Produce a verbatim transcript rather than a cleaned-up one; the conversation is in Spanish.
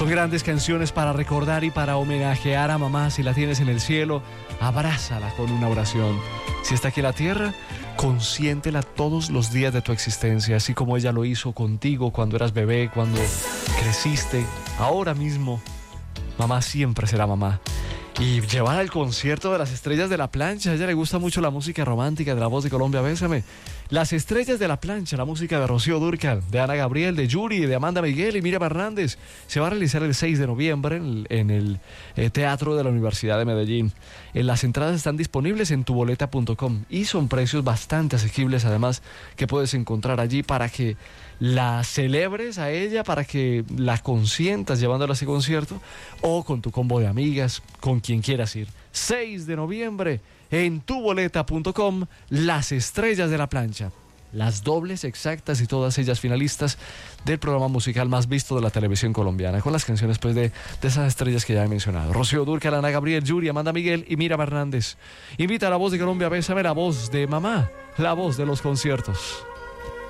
Son grandes canciones para recordar y para homenajear a mamá. Si la tienes en el cielo, abrázala con una oración. Si está aquí en la tierra, consiéntela todos los días de tu existencia, así como ella lo hizo contigo cuando eras bebé, cuando creciste. Ahora mismo, mamá siempre será mamá. Y llevar al concierto de las Estrellas de la Plancha. A ella le gusta mucho la música romántica de La Voz de Colombia. Bésame. Las Estrellas de la Plancha, la música de Rocío Dúrcal, de Ana Gabriel, de Yuri, de Amanda Miguel y Miriam Hernández. Se va a realizar el seis de noviembre en el, en el eh, Teatro de la Universidad de Medellín. Eh, las entradas están disponibles en tu boleta punto com y son precios bastante asequibles, además, que puedes encontrar allí para que la celebres a ella, para que la consientas llevándola a ese concierto, o con tu combo de amigas, con quien quieras ir. seis de noviembre en tu boleta punto com, Las Estrellas de la Plancha. Las dobles exactas y todas ellas finalistas del programa musical más visto de la televisión colombiana, con las canciones pues de, de esas estrellas que ya he mencionado: Rocío Dúrcal, Ana Gabriel, Yuri, Amanda Miguel y Miriam Hernández. Invita a La Voz de Colombia, bésame, la voz de mamá, la voz de los conciertos.